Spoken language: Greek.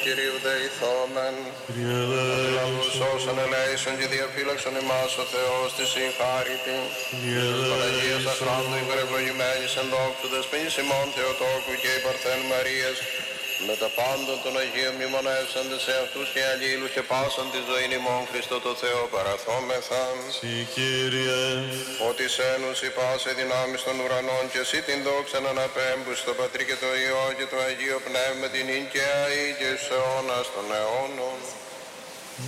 Κυρίου δεηθόμεν. Λαούς όσων ελέησον και διαφύλαξον ημάς ο Θεός της συγχάρητη. Παναγίας αχράντου υπερευλογημένης εν δόξου δεσποινής ημών Θεοτόκου και η Παρθέν Μαρίας, με τα πάντων των Αγίων μνημονεύσαντες σε αυτούς και αλλήλους και πάσαν τη ζωήν ημών Χριστό το Θεό παραθόμεθα. Συ Κύριε, ότι σένους η πάσε δυνάμεις των ουρανών και εσύ την δόξα να αναπέμπους στο Πατρί και το Υιό και το Αγίο Πνεύμα την νυν και αεί και στους αιώνας των αιώνων.